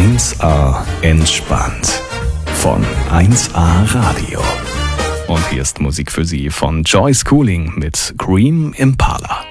1A entspannt von 1A Radio. Und hier ist Musik für Sie von Joyce Cooling mit Cream Impala.